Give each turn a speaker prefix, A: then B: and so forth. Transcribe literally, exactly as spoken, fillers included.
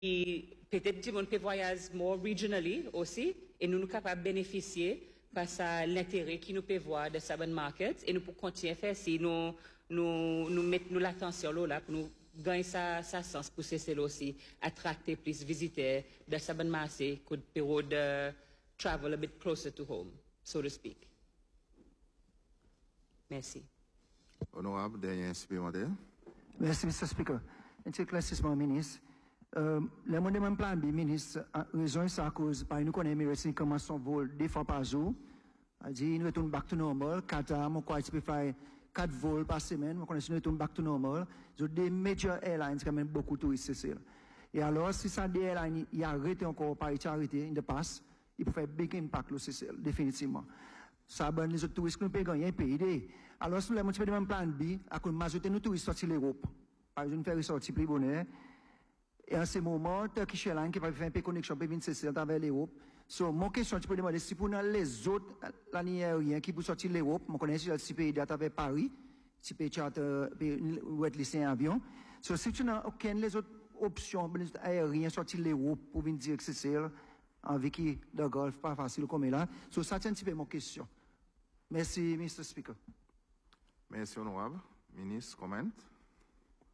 A: Et peut-être que on peut voyager more regionally aussi, et nous nous capables de bénéficier parce à l'intérêt qui nous peut voir de Saban Market, et nous pour continuer à faire si nous nous nous mettons l'attention là pour nous gagner ça ça sens pour cesser aussi attracter plus visiteurs de Saban Market could période de travel a bit closer to home, so to speak. Merci.
B: Honorable, dernier supplémentaire.
C: Merci, mister Speaker. Un petit éclaircissement, ministre. Euh, le monde même plan B, ministre, raison c'est à cause, par nous connaissons, mais commence son vol deux fois par jour. A dit, nous retournons back to normal. Qatar, mon quoi, tu peux faire quatre vols par semaine. Nous connaissons, nous retournons back to normal. J'ai des major airlines qui amènent beaucoup de touristes, c'est ça. Et alors, si ça des airlines, il a arrêté encore par charité, in the past, il peut faire big impact, c'est ça, définitivement. Ça a les autres touristes qui nous payent un pays. Alors, si nous avons un plan B, à cause de la majorité de nos touristes sortis de l'Europe. Par exemple, faire ressortir plus bonheur. Et en ce moment, Turkish Airlines qui va faire un peu de connexion pour venir à travers l'Europe. So, mon question, tu peux demander si pour les autres, la ligne aérienne qui pour sortir de l'Europe, je connais si pays à travers Paris, si pays charter, ou être lycéen avion. So, si tu n'as aucune les autres options aériennes sortir de l'Europe pour venir dire que c'est en vécu de golf, pas facile comme là. So, ça, c'est un petit peu mon question. Merci, mister Speaker.
B: Merci, honorable. Ministre, comment?